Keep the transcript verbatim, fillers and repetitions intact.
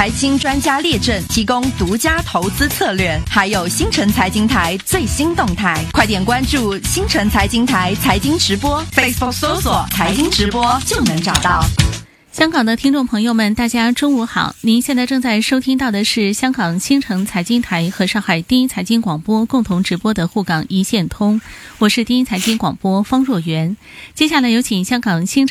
财经专家列阵，提供独家投资策略，还有新城财经台最新动态，快点关注新城财经台财经直播 ，Facebook 搜索财经直播就能找到。 香港的听众朋友们，大家中午好！您现在正在收听到的是香港新城财经台和上海第一财经广播共同直播的沪港一线通，我是第一财经广播方若元。接下来有请香港新